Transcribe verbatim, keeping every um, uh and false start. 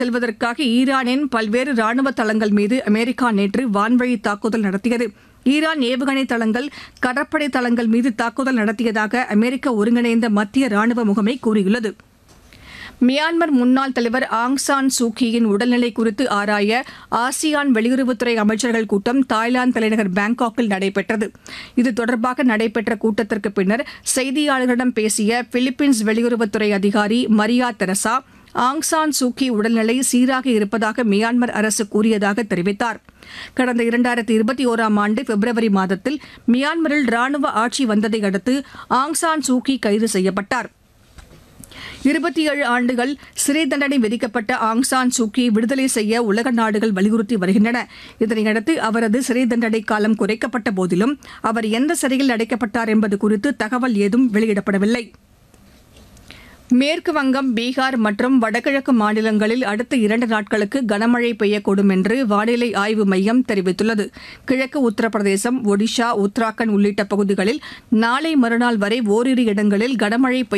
செல்வதற்காக ஈரானின் பல்வேறு ராணுவ தளங்கள் மீது அமெரிக்கா நேற்று வான்வழி தாக்குதல் நடத்தியது. ஈரான் ஏவுகணை தளங்கள், கடற்படை தளங்கள் மீது தாக்குதல் நடத்தியதாக அமெரிக்க ஒருங்கிணைந்த மத்திய ராணுவ முகமை கூறியுள்ளது. மியான்மர் முன்னாள் தலைவர் ஆங் சான் சூகியின் உடல்நிலை குறித்து ஆராய ஆசியான் வெளியுறவுத்துறை அமைச்சர்கள் கூட்டம் தாய்லாந்து தலைநகர் பாங்காக்கில் நடைபெற்றது. இது தொடர்பாக நடைபெற்ற கூட்டத்திற்கு பின்னர் செய்தியாளர்களிடம் பேசிய பிலிப்பீன்ஸ் வெளியுறவுத்துறை அதிகாரி Maria Teresa, Aung San Suu Kyi உடல்நிலை சீராக இருப்பதாக மியான்மர் அரசு கூறியதாக தெரிவித்தார். கடந்த இரண்டாயிரத்தி இருபத்தி ஓராம் ஆண்டு பிப்ரவரி மாதத்தில் மியான்மரில் ராணுவ ஆட்சி வந்ததை அடுத்து ஆங் சான் சூகி கைது செய்யப்பட்டார். இருபத்தி ஏழு ஆண்டுகள் சிறை தண்டனை விதிக்கப்பட்ட ஆங் சான் சூகியை விடுதலை செய்ய உலக நாடுகள் வலியுறுத்தி வருகின்றன. இதனையடுத்து அவரது சிறை தண்டனை காலம் குறைக்கப்பட்ட போதிலும் அவர் எந்த சிறையில் அடைக்கப்பட்டார் என்பது குறித்து தகவல் ஏதும் வெளியிடப்படவில்லை. மேற்கு வங்கம், பீகார் மற்றும் வடகிழக்கு மாநிலங்களில் அடுத்த இரண்டு நாட்களுக்கு கனமழை பெய்யக்கூடும் என்று வானிலை ஆய்வு மையம் தெரிவித்துள்ளது. கிழக்கு உத்தரப்பிரதேசம், ஒடிஷா, உத்தராகண்ட் உள்ளிட்ட பகுதிகளில் நாளை மறுநாள் வரை ஓரிரு இடங்களில் கனமழை பெய்ய